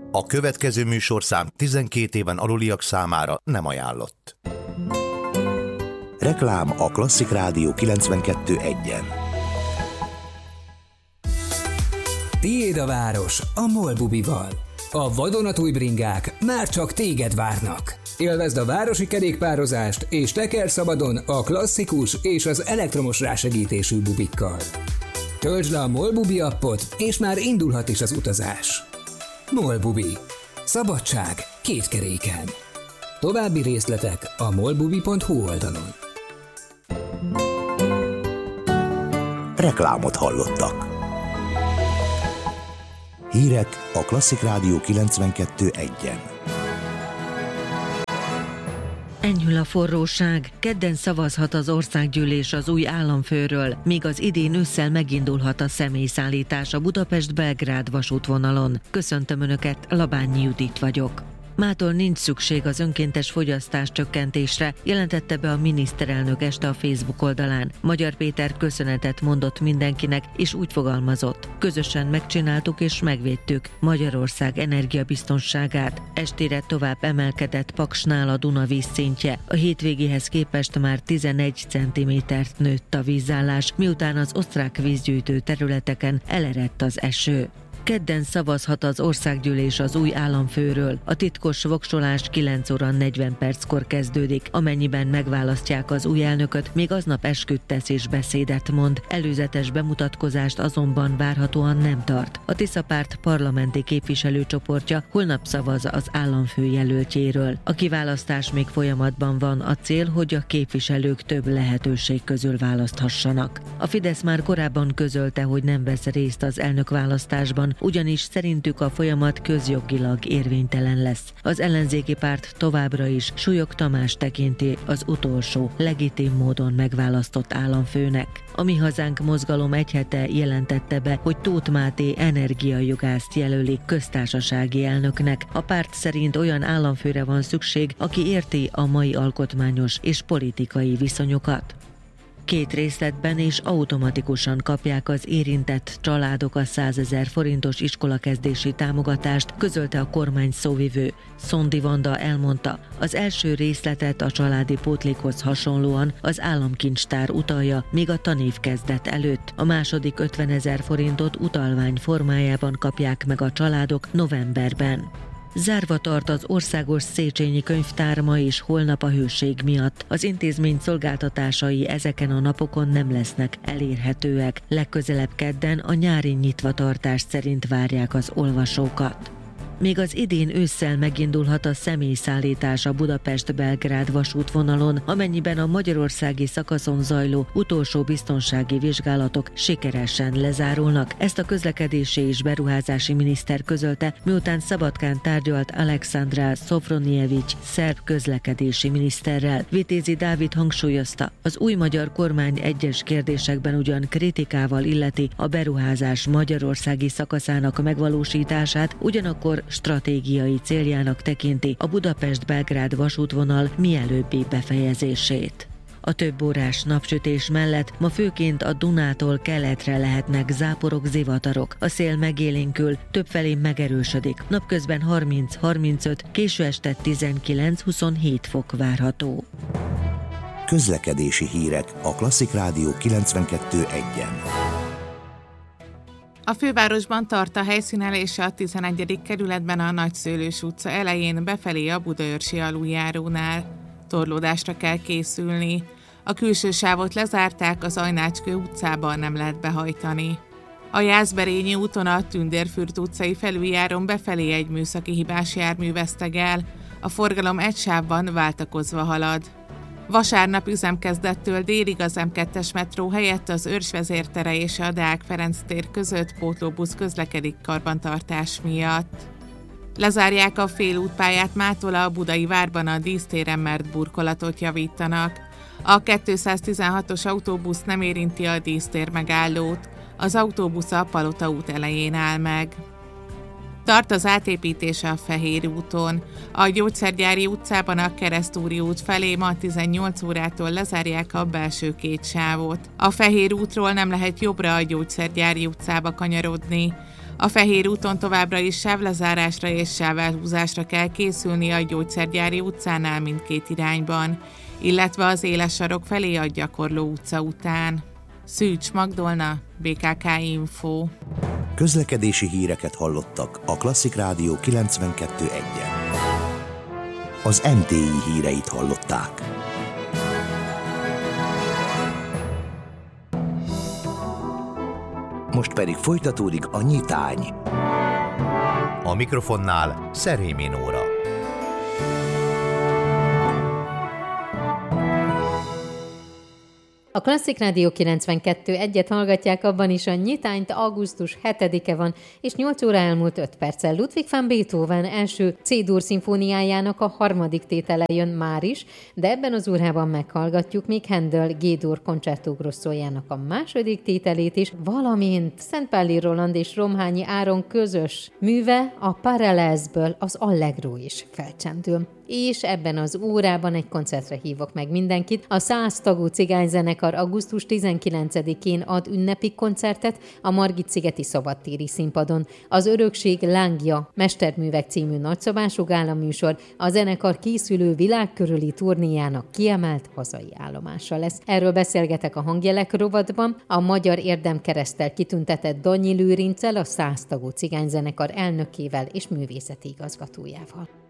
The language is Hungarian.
A következő műsorszám 12 éven aluliak számára nem ajánlott. Reklám a Klasszik Rádió 92.1-en. Tiéd a város a MOL bubival. A vadonatúj bringák már csak téged várnak. Élvezd a városi kerékpározást és teker szabadon a klasszikus és az elektromos rásegítésű bubikkal. Töltsd le a MOL bubi appot, és már indulhat is az utazás. MOL bubi. Szabadság két keréken. További részletek a molbubi.hu oldalon. Reklámot hallottak. Hírek a Klasszik Rádió 92.1-en. Enyhül a forróság, kedden szavazhat az országgyűlés az új államfőről, míg az idén ősszel megindulhat a személyszállítás a Budapest-Belgrád vasútvonalon. Köszöntöm Önöket, Labányi Judit vagyok. Mától nincs szükség az önkéntes fogyasztás csökkentésre, jelentette be a miniszterelnök este a Facebook oldalán. Magyar Péter köszönetet mondott mindenkinek, és úgy fogalmazott: közösen megcsináltuk és megvédtük Magyarország energiabiztonságát. Estére tovább emelkedett Paksnál a Duna vízszintje. A hétvégéhez képest már 11 centimétert nőtt a vízállás, miután az osztrák vízgyűjtő területeken elerett az eső. Kedden szavazhat az országgyűlés az új államfőről. A titkos voksolás 9 óra 40 perckor kezdődik. Amennyiben megválasztják az új elnököt, még aznap esküt tesz és beszédet mond. Előzetes bemutatkozást azonban várhatóan nem tart. A Tisza Párt parlamenti képviselőcsoportja holnap szavaz az államfő jelöltjéről. A kiválasztás még folyamatban van, a cél, hogy a képviselők több lehetőség közül választhassanak. A Fidesz már korábban közölte, hogy nem vesz részt az elnökválasztásban, ugyanis szerintük a folyamat közjogilag érvénytelen lesz. Az ellenzéki párt továbbra is Súlyog Tamás tekinti az utolsó, legitim módon megválasztott államfőnek. A Mi Hazánk mozgalom egy hete jelentette be, hogy Tóth Máté energiajogászt jelöli köztársasági elnöknek. A párt szerint olyan államfőre van szükség, aki érti a mai alkotmányos és politikai viszonyokat. 2 részletben és automatikusan kapják az érintett családok a 100 000 forintos iskolakezdési támogatást, közölte a kormány szóvivő. Szondi Vanda elmondta, az első részletet a családi pótlékhoz hasonlóan az államkincstár utalja, még a tanév kezdet előtt. A második 50 000 forintot utalvány formájában kapják meg a családok novemberben. Zárva tart az Országos Széchenyi Könyvtár ma és holnap a hőség miatt. Az intézmény szolgáltatásai ezeken a napokon nem lesznek elérhetőek. Legközelebb kedden a nyári nyitvatartás szerint várják az olvasókat. Még az idén ősszel megindulhat a személyszállítás a Budapest-Belgrád vasútvonalon, amennyiben a magyarországi szakaszon zajló utolsó biztonsági vizsgálatok sikeresen lezárulnak. Ezt a közlekedési és beruházási miniszter közölte, miután Szabadkán tárgyalt Alexandra Szofronjevics szerb közlekedési miniszterrel. Vitézi Dávid hangsúlyozta, az új magyar kormány egyes kérdésekben ugyan kritikával illeti a beruházás magyarországi szakaszának megvalósítását, ugyanakkor stratégiai céljának tekinti a Budapest-Belgrád vasútvonal mielőbbi befejezését. A több órás napsütés mellett ma főként a Dunától keletre lehetnek záporok, zivatarok. A szél megélénkül, többfelé megerősödik. Napközben 30-35, késő este 19-27 fok várható. Közlekedési hírek a Klasszik Rádió 92.1-en. A fővárosban tart a helyszínelése a 11. kerületben a Nagyszőlős utca elején befelé a Budaörsi aluljárónál. Torlódásra kell készülni. A külső sávot lezárták, az Ajnácskő utcában nem lehet behajtani. A Jászberényi úton a Tündérfürt utcai felüljáron befelé egy műszaki hibás jármű vesztegel. A forgalom egy sávban váltakozva halad. Vasárnap üzemkezdettől délig az M2-es metró helyett az Őrs vezértere és a Deák Ferenc tér között pótlóbusz közlekedik karbantartás miatt. Lezárják a félútpályát mától a Budai Várban, a dísztéren, mert burkolatot javítanak. A 216-os autóbusz nem érinti a dísztér megállót, az autóbusz a Palota út elején áll meg. Tart az átépítése a Fehér úton. A Gyógyszergyári utcában a Keresztúri út felé ma 18 órától lezárják a belső két sávot. A Fehér útról nem lehet jobbra a Gyógyszergyári utcába kanyarodni. A Fehér úton továbbra is sávlezárásra és sávelhúzásra kell készülni a Gyógyszergyári utcánál mindkét irányban, illetve az Éles sarok felé a Gyakorló utca után. Szűcs Magdolna, BKK Info. Közlekedési híreket hallottak a Klasszik Rádió 92.1-en. Az MTI híreit hallották. Most pedig folytatódik a nyitány. A mikrofonnál Szerémi Nóra. A Klasszik Rádió 92.1-et hallgatják, abban is a nyitányt, augusztus 7-e van, és 8 óra elmúlt 5 perccel. Ludwig van Beethoven első C-dur szimfóniájának a harmadik tétele jön már is, de ebben az órában meghallgatjuk még Handel G-dur Concerto Grossojának a második tételét is, valamint Szentpályi Roland és Romhányi Áron közös műve, a Parallelsből az Allegro is felcsendül. És ebben az órában egy koncertre hívok meg mindenkit. A 100 tagú cigányzenekar augusztus 19-én ad ünnepi koncertet a Margit-szigeti szabadtéri színpadon. Az Örökség lángja mesterművek című nagyszabású gálaműsor a zenekar készülő világkörüli turnéjának kiemelt hazai állomása lesz. Erről beszélgetek a Hangjelek rovatban a Magyar Érdemkereszttel kitüntetett Danyi Lőrinccel, a 100 tagú cigányzenekar elnökével és művészeti igazgatójával.